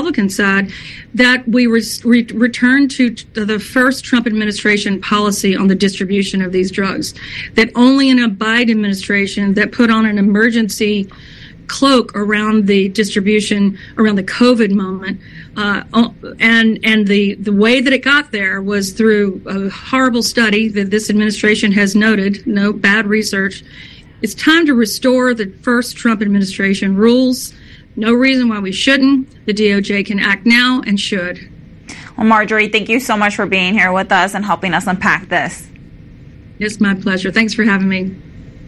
Republican side, that we return to the first Trump administration policy on the distribution of these drugs, that only in a Biden administration that put on an emergency cloak around the distribution around the COVID moment, and the way that it got there was through a horrible study that this administration has noted, no bad research. It's time to restore the first Trump administration rules. No reason why we shouldn't. The DOJ can act now and should. Well, Marjorie, thank you so much for being here with us and helping us unpack this. It's my pleasure. Thanks for having me.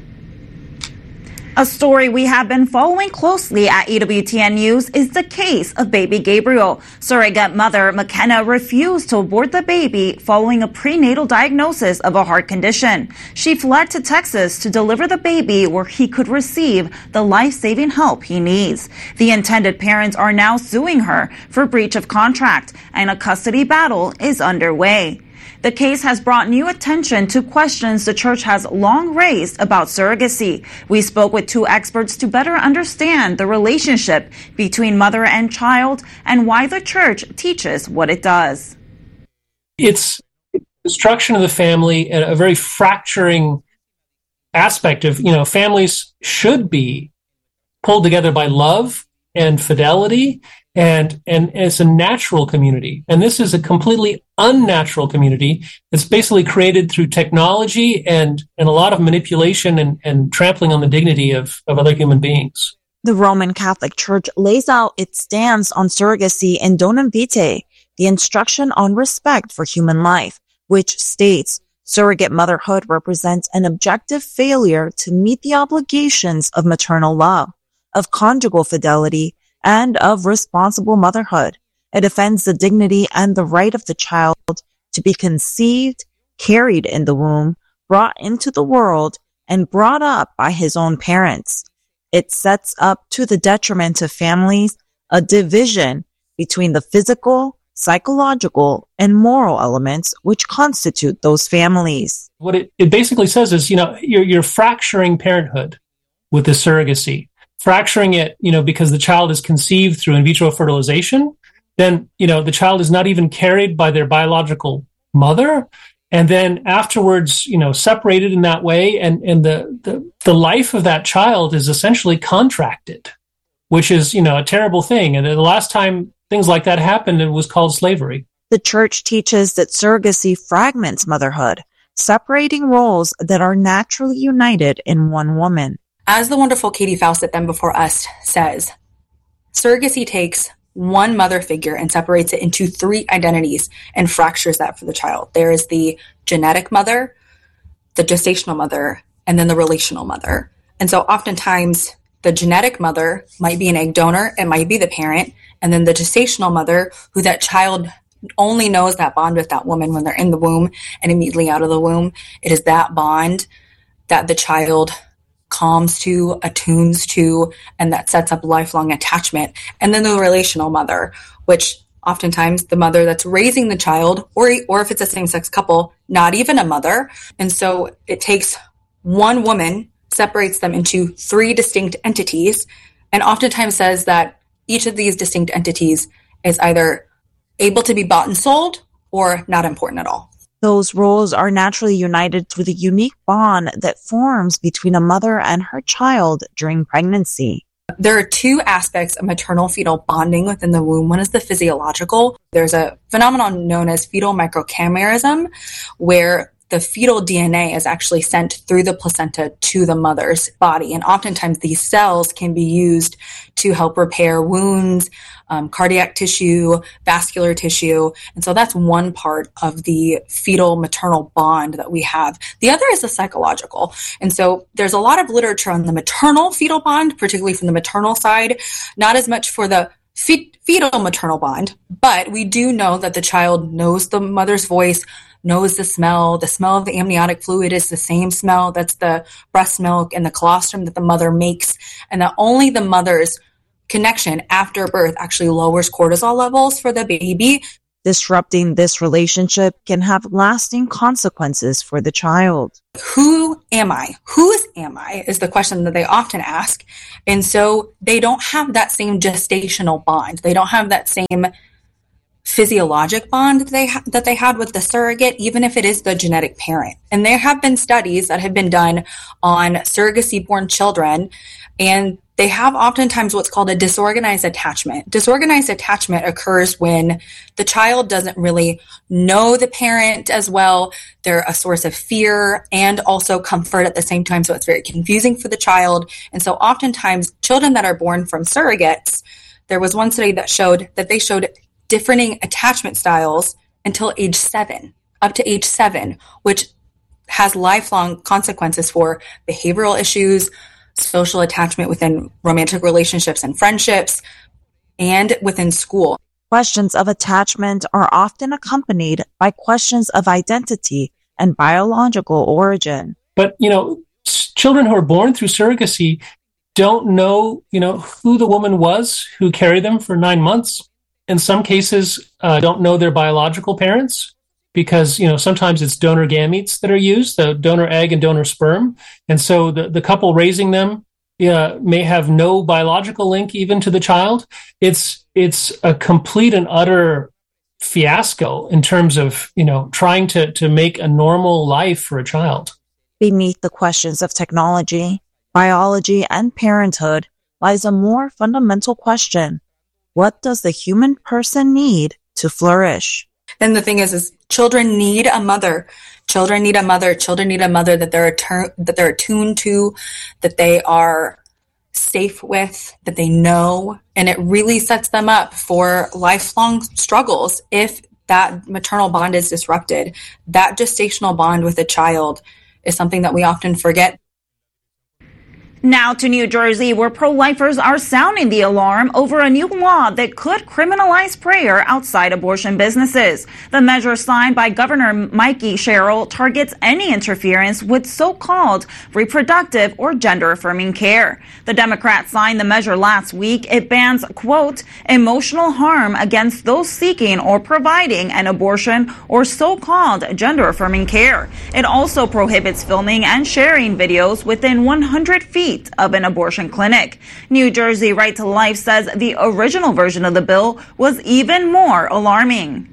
A story we have been following closely at EWTN News is the case of baby Gabriel. Surrogate mother McKenna refused to abort the baby following a prenatal diagnosis of a heart condition. She fled to Texas to deliver the baby where he could receive the life-saving help he needs. The intended parents are now suing her for breach of contract, and a custody battle is underway. The case has brought new attention to questions the church has long raised about surrogacy. We spoke with two experts to better understand the relationship between mother and child and why the church teaches what it does. It's destruction of the family and a very fracturing aspect of, families should be pulled together by love and fidelity, and it's a natural community. And this is a completely unnatural community. It's basically created through technology and a lot of manipulation and trampling on the dignity of other human beings. The Roman Catholic Church lays out its stance on surrogacy in Donum Vitae, the instruction on respect for human life, which states surrogate motherhood represents an objective failure to meet the obligations of maternal love, of conjugal fidelity, and of responsible motherhood. It defends the dignity and the right of the child to be conceived, carried in the womb, brought into the world, and brought up by his own parents. It sets up, to the detriment of families, a division between the physical, psychological, and moral elements which constitute those families. What it basically says is, you're fracturing parenthood with the surrogacy. Fracturing it, because the child is conceived through in vitro fertilization, then, the child is not even carried by their biological mother. And then afterwards, separated in that way. And the life of that child is essentially contracted, which is, a terrible thing. And the last time things like that happened, it was called slavery. The church teaches that surrogacy fragments motherhood, separating roles that are naturally united in one woman. As the wonderful Katie Fawcett then before us says, surrogacy takes one mother figure and separates it into three identities and fractures that for the child. There is the genetic mother, the gestational mother, and then the relational mother. And so oftentimes the genetic mother might be an egg donor, it might be the parent, and then the gestational mother, who that child only knows that bond with that woman when they're in the womb and immediately out of the womb. It is that bond that the child calms to, attunes to, and that sets up lifelong attachment. And then the relational mother, which oftentimes the mother that's raising the child, or if it's a same-sex couple, not even a mother. And so it takes one woman, separates them into three distinct entities, and oftentimes says that each of these distinct entities is either able to be bought and sold or not important at all. Those roles are naturally united through the unique bond that forms between a mother and her child during pregnancy. There are two aspects of maternal fetal bonding within the womb. One is the physiological. There's a phenomenon known as fetal microchimerism, where the fetal DNA is actually sent through the placenta to the mother's body. And oftentimes these cells can be used to help repair wounds, cardiac tissue, vascular tissue. And so that's one part of the fetal maternal bond that we have. The other is the psychological. And so there's a lot of literature on the maternal fetal bond, particularly from the maternal side, not as much for the fetal maternal bond, but we do know that the child knows the mother's voice, knows the smell. The smell of the amniotic fluid is the same smell. That's the breast milk and the colostrum that the mother makes, and that only the mother's connection after birth actually lowers cortisol levels for the baby. Disrupting this relationship can have lasting consequences for the child. Who am I? Whose am I is the question that they often ask. And so they don't have that same gestational bond. They don't have that same physiologic bond that they had with the surrogate, even if it is the genetic parent. And there have been studies that have been done on surrogacy-born children, and they have oftentimes what's called a disorganized attachment. Disorganized attachment occurs when the child doesn't really know the parent as well. They're a source of fear and also comfort at the same time, so it's very confusing for the child. And so oftentimes, children that are born from surrogates, there was one study that showed that they showed differing attachment styles until age 7, up to age 7, which has lifelong consequences for behavioral issues, social attachment within romantic relationships and friendships, and within school. Questions of attachment are often accompanied by questions of identity and biological origin. But, children who are born through surrogacy don't know, who the woman was who carried them for 9 months. In some cases, don't know their biological parents because, sometimes it's donor gametes that are used, the donor egg and donor sperm. And so the couple raising them may have no biological link even to the child. It's a complete and utter fiasco in terms of, trying to make a normal life for a child. Beneath the questions of technology, biology, and parenthood lies a more fundamental question. What does the human person need to flourish? And the thing is children need a mother. Children need a mother. Children need a mother that they're attuned to, that they are safe with, that they know. And it really sets them up for lifelong struggles if that maternal bond is disrupted. That gestational bond with a child is something that we often forget. Now to New Jersey, where pro-lifers are sounding the alarm over a new law that could criminalize prayer outside abortion businesses. The measure signed by Governor Mikey Sherrill targets any interference with so-called reproductive or gender-affirming care. The Democrats signed the measure last week. It bans, quote, emotional harm against those seeking or providing an abortion or so-called gender-affirming care. It also prohibits filming and sharing videos within 100 feet of an abortion clinic. New Jersey Right to Life says the original version of the bill was even more alarming.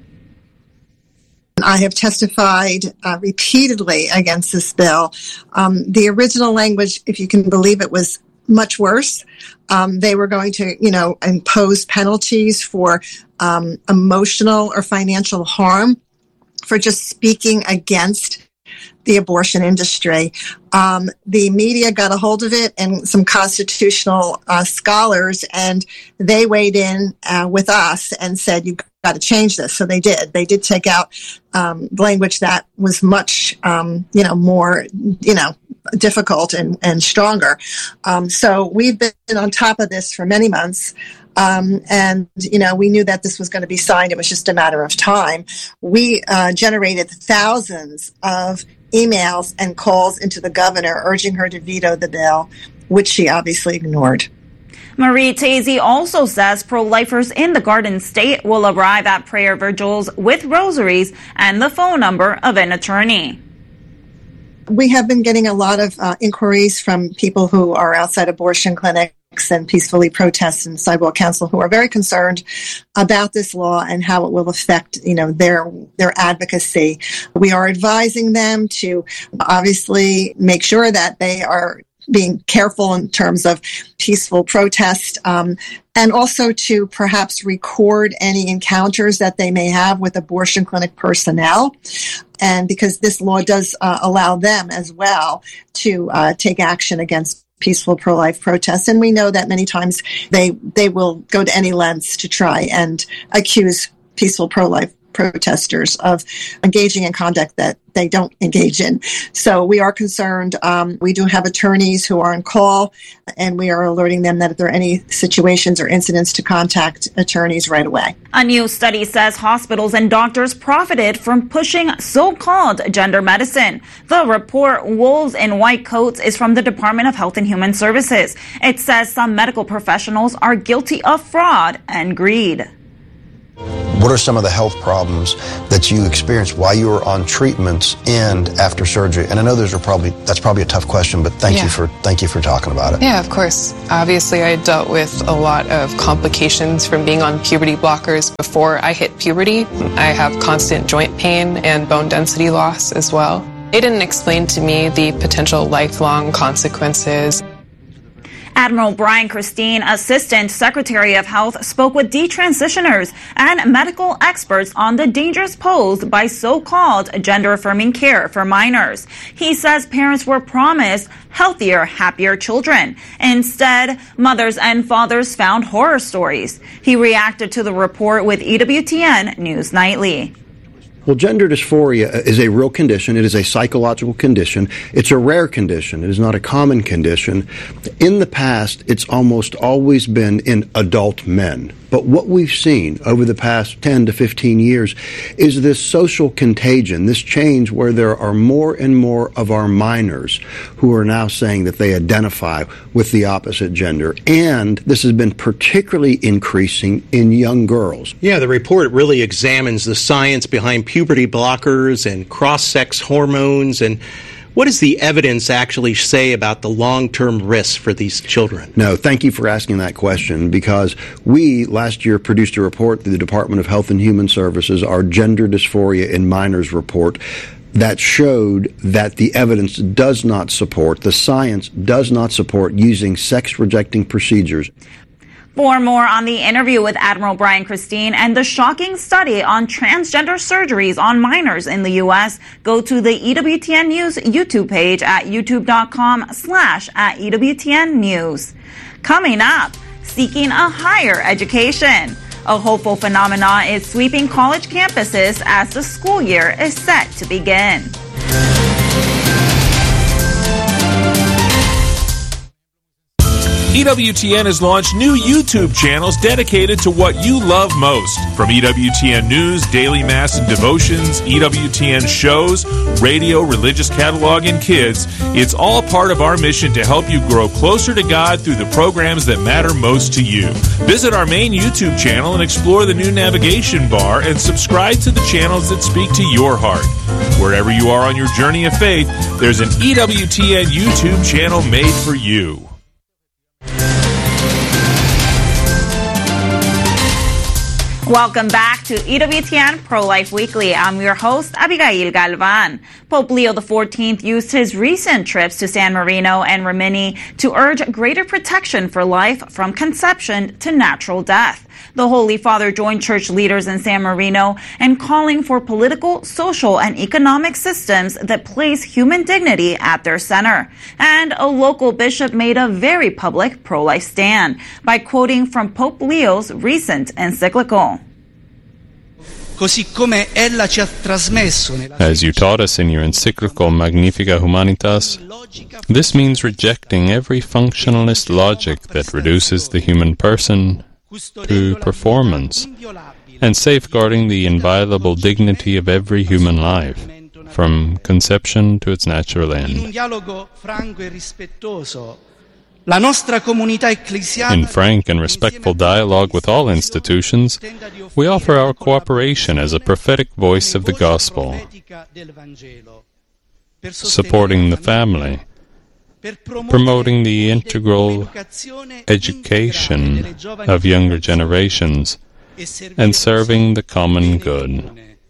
I have testified repeatedly against this bill. The original language, if you can believe it, was much worse. They were going to, impose penalties for emotional or financial harm for just speaking against the abortion industry. The media got a hold of it and some constitutional scholars, and they weighed in with us and said, you've got to change this. So they did. They did take out language that was much, more, difficult and stronger. So we've been on top of this for many months. And we knew that this was going to be signed. It was just a matter of time. We generated thousands of emails and calls into the governor urging her to veto the bill, which she obviously ignored. Marie Tazy also says pro-lifers in the Garden State will arrive at prayer vigils with rosaries and the phone number of an attorney. We have been getting a lot of inquiries from people who are outside abortion clinics and peacefully protest and sidewalk council who are very concerned about this law and how it will affect, their advocacy. We are advising them to obviously make sure that they are being careful in terms of peaceful protest, and also to perhaps record any encounters that they may have with abortion clinic personnel. And because this law does allow them as well to take action against peaceful pro-life protests. And we know that many times they will go to any lengths to try and accuse peaceful pro-life protesters of engaging in conduct that they don't engage in. So we are concerned. We do have attorneys who are on call, and we are alerting them that if there are any situations or incidents to contact attorneys right away. A new study says hospitals and doctors profited from pushing so-called gender medicine. The report, Wolves in White Coats, is from the Department of Health and Human Services. It says some medical professionals are guilty of fraud and greed. What are some of the health problems that you experienced while you were on treatments and after surgery? And I know that's probably a tough question, but thank you for talking about it. Yeah, of course. Obviously, I dealt with a lot of complications from being on puberty blockers before I hit puberty. I have constant joint pain and bone density loss as well. They didn't explain to me the potential lifelong consequences. Admiral Brian Christine, Assistant Secretary of Health, spoke with detransitioners and medical experts on the dangers posed by so-called gender-affirming care for minors. He says parents were promised healthier, happier children. Instead, mothers and fathers found horror stories. He reacted to the report with EWTN News Nightly. Well, gender dysphoria is a real condition. It is a psychological condition. It's a rare condition. It is not a common condition. In the past, it's almost always been in adult men. But what we've seen over the past 10 to 15 years is this social contagion, this change where there are more and more of our minors who are now saying that they identify with the opposite gender. And this has been particularly increasing in young girls. Yeah, the report really examines the science behind puberty blockers and cross-sex hormones and what does the evidence actually say about the long-term risks for these children? No, thank you for asking that question, because we last year produced a report through the Department of Health and Human Services, our Gender Dysphoria in Minors report, that showed that the evidence does not support, the science does not support using sex-rejecting procedures. For more on the interview with Admiral Brian Christine and the shocking study on transgender surgeries on minors in the U.S., go to the EWTN News YouTube page at youtube.com/@EWTN News. Coming up, seeking a higher education. A hopeful phenomenon is sweeping college campuses as the school year is set to begin. EWTN has launched new YouTube channels dedicated to what you love most. From EWTN News, Daily Mass and Devotions, EWTN shows, radio, religious catalog, and kids, it's all part of our mission to help you grow closer to God through the programs that matter most to you. Visit our main YouTube channel and explore the new navigation bar and subscribe to the channels that speak to your heart. Wherever you are on your journey of faith, there's an EWTN YouTube channel made for you. Welcome back to EWTN Pro-Life Weekly. I'm your host, Abigail Galvan. Pope Leo XIV used his recent trips to San Marino and Rimini to urge greater protection for life from conception to natural death. The Holy Father joined church leaders in San Marino in calling for political, social, and economic systems that place human dignity at their center. And a local bishop made a very public pro-life stand by quoting from Pope Leo's recent encyclical. As you taught us in your encyclical Magnifica Humanitas, this means rejecting every functionalist logic that reduces the human person to performance, and safeguarding the inviolable dignity of every human life, from conception to its natural end. In frank and respectful dialogue with all institutions, we offer our cooperation as a prophetic voice of the gospel, supporting the family, promoting the integral education of younger generations, and serving the common good.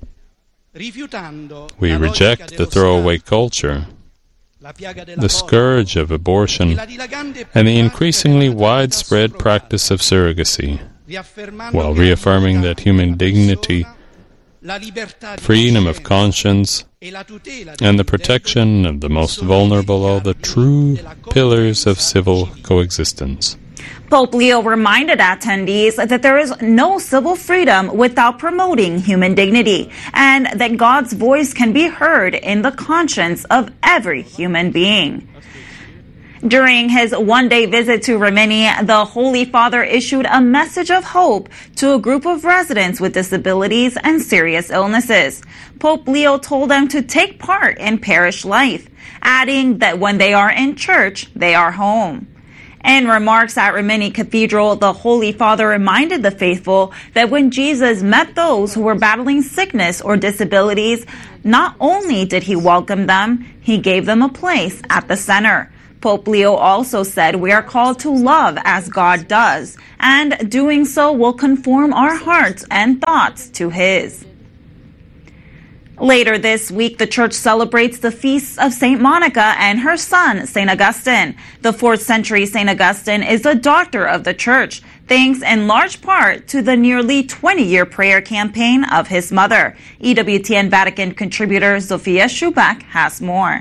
We reject the throwaway culture, the scourge of abortion, and the increasingly widespread practice of surrogacy, while reaffirming that human dignity, freedom of conscience, and the protection of the most vulnerable are the true pillars of civil coexistence. Pope Leo reminded attendees that there is no civil freedom without promoting human dignity, and that God's voice can be heard in the conscience of every human being. During his one-day visit to Rimini, the Holy Father issued a message of hope to a group of residents with disabilities and serious illnesses. Pope Leo told them to take part in parish life, adding that when they are in church, they are home. In remarks at Rimini Cathedral, the Holy Father reminded the faithful that when Jesus met those who were battling sickness or disabilities, not only did he welcome them, he gave them a place at the center. Pope Leo also said we are called to love as God does, and doing so will conform our hearts and thoughts to his. Later this week, the church celebrates the feasts of St. Monica and her son, St. Augustine. The 4th century St. Augustine is a doctor of the church, thanks in large part to the nearly 20-year prayer campaign of his mother. EWTN Vatican contributor Zofia Schubach has more.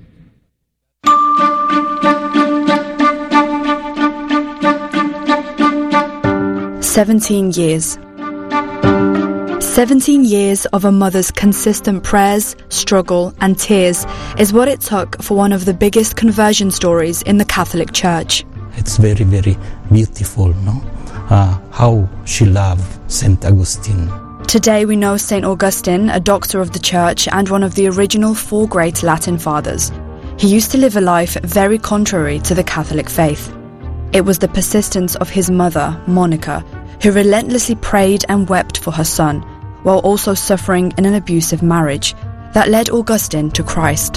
"17 years of a mother's consistent prayers, struggle and tears is what it took for one of the biggest conversion stories in the Catholic Church." It's very, very beautiful, no? How she loved St. Augustine. Today we know St. Augustine, a doctor of the Church and one of the original 4 great Latin fathers. He used to live a life very contrary to the Catholic faith. It was the persistence of his mother, Monica, who relentlessly prayed and wept for her son, while also suffering in an abusive marriage, that led Augustine to Christ.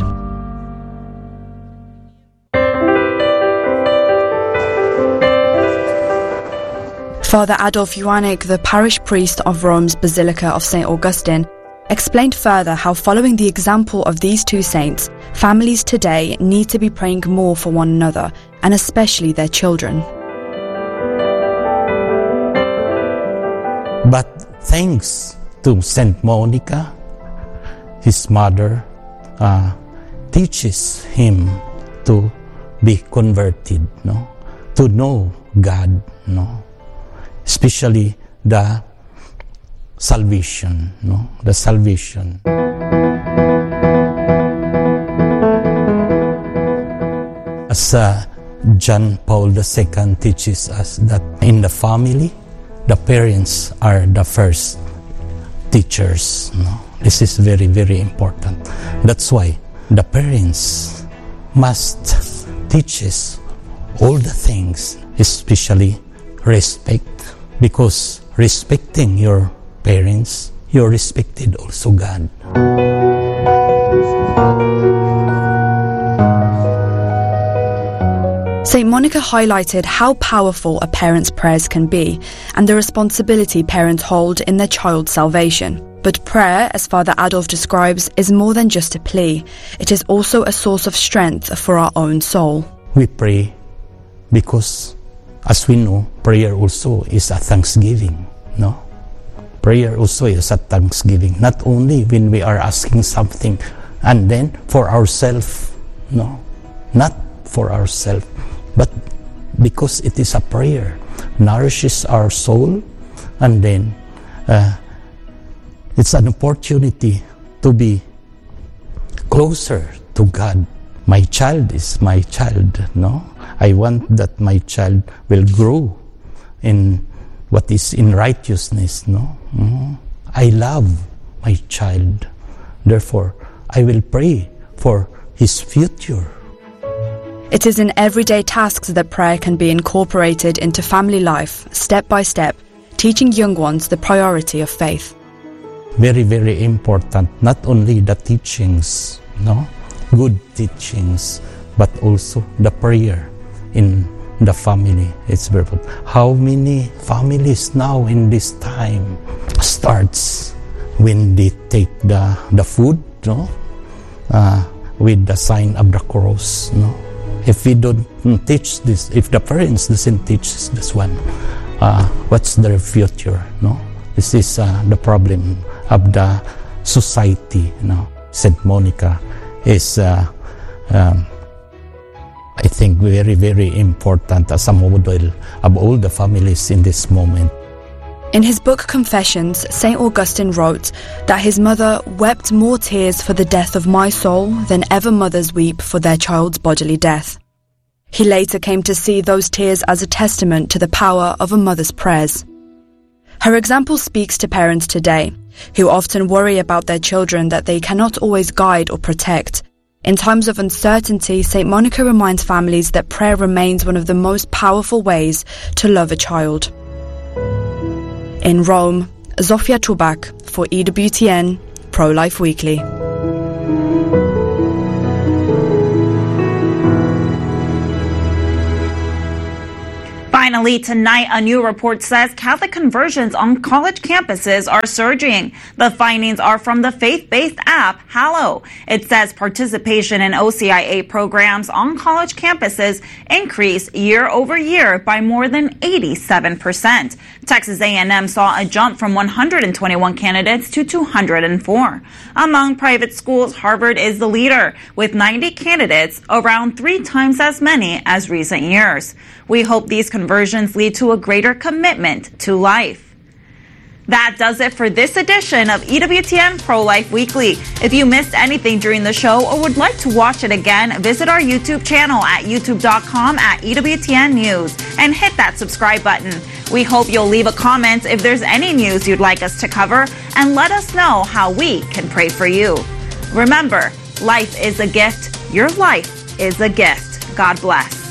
Father Adolf Joannik, the parish priest of Rome's Basilica of St. Augustine, explained further how, following the example of these 2 saints, families today need to be praying more for one another, and especially their children. But thanks to St. Monica, his mother teaches him to be converted, no? To know God, no? Especially the salvation, no? The salvation. As John Paul II teaches us that in the family, the parents are the first teachers. No? This is very, very important. That's why the parents must teach us all the things, especially respect, because respecting your parents, you respected also God. St. Monica highlighted how powerful a parent's prayers can be and the responsibility parents hold in their child's salvation. But prayer, as Father Adolf describes, is more than just a plea. It is also a source of strength for our own soul. We pray because, as we know, prayer also is a thanksgiving, no? Prayer also is a thanksgiving, not only when we are asking something and then for ourselves, no, not for ourselves, but because it is a prayer, nourishes our soul, and then it's an opportunity to be closer to God. My child is my child, no? I want that my child will grow in what is in righteousness, no? I love my child. Therefore, I will pray for his future. It is in everyday tasks that prayer can be incorporated into family life, step by step, teaching young ones the priority of faith. Very, very important, not only the teachings, no? Good teachings, but also the prayer in the family. It's very important. How many families now in this time starts when they take the food, no? With the sign of the cross, no? If we don't teach this, if the parents doesn't teach this one, what's their future, no? This is the problem of the society, no? St. Monica is, I think, very, very important as a model of all the families in this moment. In his book Confessions, St. Augustine wrote that his mother wept more tears for the death of my soul than ever mothers weep for their child's bodily death. He later came to see those tears as a testament to the power of a mother's prayers. Her example speaks to parents today, who often worry about their children that they cannot always guide or protect, In times of uncertainty, St. Monica reminds families that prayer remains one of the most powerful ways to love a child. In Rome, Zofia Czubak for EWTN Pro-Life Weekly. Finally, tonight, a new report says Catholic conversions on college campuses are surging. The findings are from the faith-based app Hallow. It says participation in OCIA programs on college campuses increased year over year by more than 87%. Texas A&M saw a jump from 121 candidates to 204. Among private schools, Harvard is the leader, with 90 candidates, around 3 times as many as recent years. We hope these conversions lead to a greater commitment to life. That does it for this edition of EWTN Pro-Life Weekly. If you missed anything during the show or would like to watch it again, visit our YouTube channel at youtube.com/EWTN News and hit that subscribe button. We hope you'll leave a comment if there's any news you'd like us to cover and let us know how we can pray for you. Remember, life is a gift. Your life is a gift. God bless.